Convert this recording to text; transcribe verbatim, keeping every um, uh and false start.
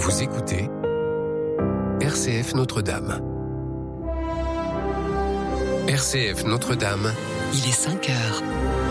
Vous écoutez R C F Notre-Dame. R C F Notre-Dame. Il est cinq heures.